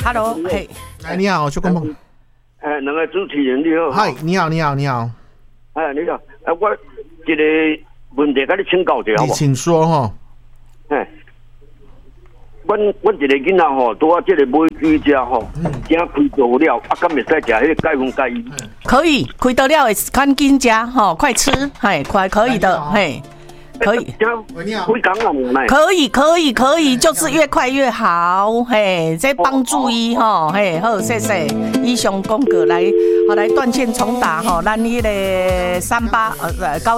，Hello， 嘿， 你好，邱公鹏。 两个主持人你好。 嗨，你好。 你好。你好，我一个问题跟你请教一下好不好？ 你请说哈。 阮一个囡仔吼，拄啊，这个买居家吼，正开到了，敢会使食迄个钙粉钙衣？ 可以，开到了的赶紧吃吼，快吃，快可以的，嘿。可以，可以，就是越快越好，嘿，这帮助伊吼，嘿，好，谢谢。以上讲过来，来断线重打吼，咱迄个38